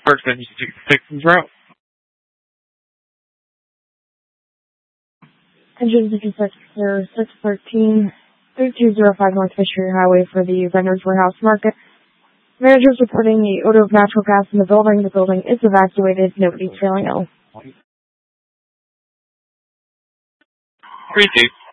Person, you should take Texas route. Engine 613, 3205 North Fishery Highway for the Vendors Warehouse Market. Managers reporting the odor of natural gas in the building. The building is evacuated. Nobody's feeling ill. 3-2.